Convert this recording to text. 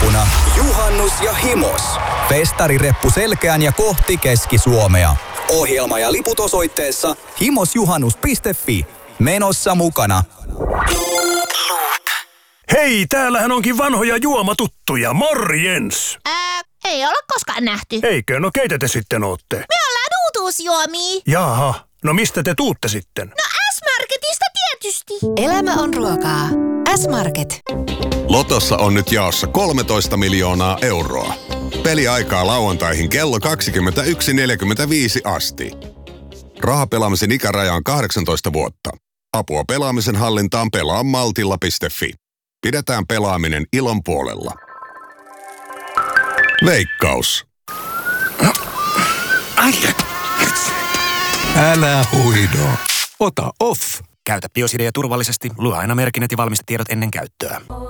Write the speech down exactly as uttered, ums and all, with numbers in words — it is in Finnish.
viikonloppuna Juhannus ja Himos. Festarireppu selkään ja kohti Keski-Suomea. Ohjelma ja liput osoitteessa himosjuhannus piste fi. Menossa mukana. Hei, täällähän onkin vanhoja juomatuttuja. Morjens! Ää, ei olla koskaan nähty. Eikö? No keitä te sitten ootte? Me ollaan uutuusjuomia. Jaha, no mistä te tuutte sitten? No S-Marketista tietysti. Elämä on ruokaa. S-Market. Lotossa on nyt jaossa kolmetoista miljoonaa euroa. Peliaikaa lauantaihin kello kaksikymmentäyksi neljäkymmentäviisi asti. Rahapelaamisen ikäraja on kahdeksantoista vuotta. Apua pelaamisen hallintaan pelaa maltilla piste fi. Pidetään pelaaminen ilon puolella. Veikkaus. Älä huido. Ota off. Käytä Biosidea turvallisesti. Lue aina merkinnät ja valmistetiedot ennen käyttöä.